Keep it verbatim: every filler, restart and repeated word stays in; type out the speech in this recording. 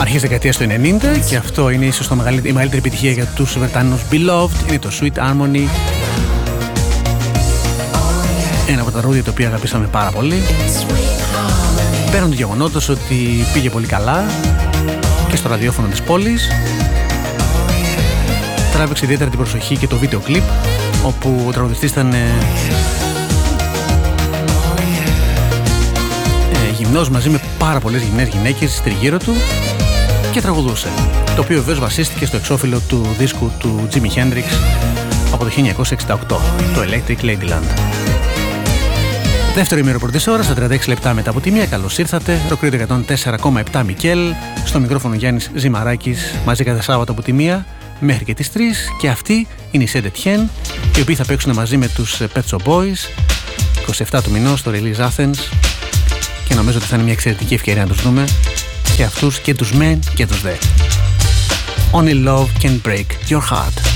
Αρχές δεκαετίας του ενενήντα και αυτό είναι ίσως το μεγαλύτερη, η μεγαλύτερη επιτυχία για τους Βρετανούς Beloved. Είναι το Sweet Harmony, ένα από τα τραγούδια τα οποία αγαπήσαμε πάρα πολύ. Πέραν του γεγονότος ότι πήγε πολύ καλά και στο ραδιόφωνο της πόλης, τράβηξε ιδιαίτερα την προσοχή και το βίντεο κλιπ, όπου ο τραγουδιστής ήταν ε, ε, γυμνός μαζί με πάρα πολλές γυμνές γυναίκες τριγύρω του και τραγουδούσε, το οποίο βεβαίως βασίστηκε στο εξώφυλλο του δίσκου του Jimi Hendrix από το χίλια εννιακόσια εξήντα οκτώ, το Electric Ladyland. Δεύτερο ημέρο πρώτης ώρας, στα τριάντα έξι λεπτά μετά από τη μία. Καλώς ήρθατε. Rock Radio εκατόν τέσσερα κόμμα επτά Μικέλ. Στο μικρόφωνο Γιάννης Ζημαράκης, μαζί κάθε Σάββατο από τη μία μέχρι και τις τρεις. Και αυτοί είναι οι Saint Etienne, οι οποίοι θα παίξουν μαζί με τους Pet Shop Boys είκοσι επτά του μηνός στο Release Athens. Και νομίζω ότι θα είναι μια εξαιρετική ευκαιρία να τους δούμε και αυτούς και τους μεν και τους δε. Only love can break your heart.